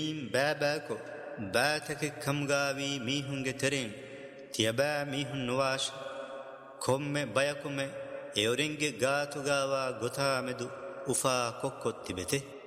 باباكو باتك كمغاوي ميهنگ ترين تيبا ميهن نواش كم بيكم اورنگ غاتو غاوا غتا مدو وفا كوكو تبته